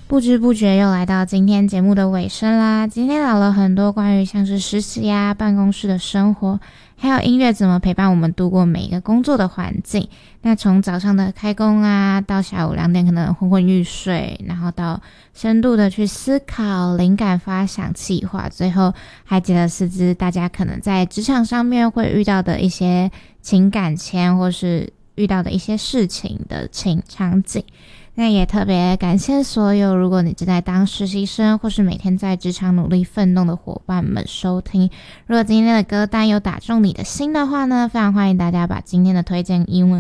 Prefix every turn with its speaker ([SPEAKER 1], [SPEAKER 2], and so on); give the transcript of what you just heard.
[SPEAKER 1] 不知不觉又来到今天节目的尾声啦。今天聊了很多关于像是实习啊、办公室的生活，还有音乐怎么陪伴我们度过每一个工作的环境。那从早上的开工啊，到下午2点可能昏昏欲睡，然后到深度的去思考、灵感发想、企划，最后还解了4支大家可能在职场上面会遇到的一些情感签，或是遇到的一些事情的场景。那也特别感谢所有如果你正在当实习生或是每天在职场努力奋斗的伙伴们收听。如果今天的歌单有打中你的心的话呢，非常欢迎大家把今天的推荐英文